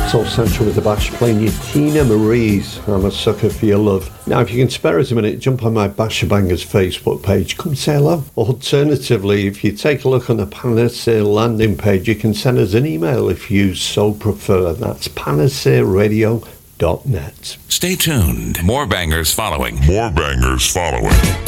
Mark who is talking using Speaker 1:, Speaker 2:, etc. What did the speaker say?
Speaker 1: Soul Central with the Bash, playing you Tina Marie's I'm a Sucker for Your Love. Now, if you can spare us a minute, jump on my Basher Bangers Facebook page, come say hello. Alternatively, if you take a look on the Panacea landing page, you can send us an email if you so prefer. That's panacearadio.net.
Speaker 2: Stay tuned. More bangers following.
Speaker 3: More bangers following.